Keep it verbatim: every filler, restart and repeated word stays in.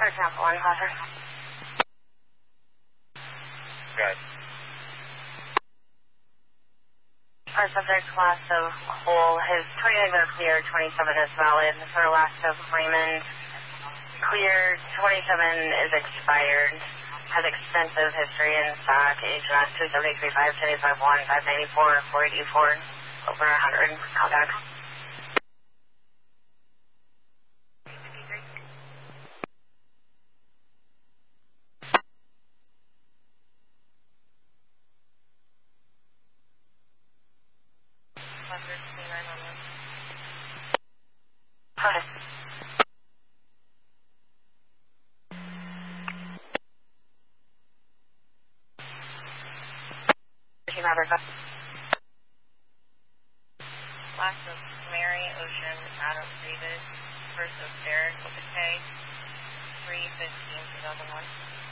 For example, one closer. Good. Our subject last of whole, his twenty-nine are clear, twenty-seven is valid. For last of Raymond, clear, twenty-seven is expired. Has extensive history in stock, age mass two seventy-three, five seventy-five, one, five ninety-four, four eighty-four, over one hundred contacts. Go ahead. Last of Mary, Ocean, Adam, David, first of Derek with a K, three fifteen two thousand one.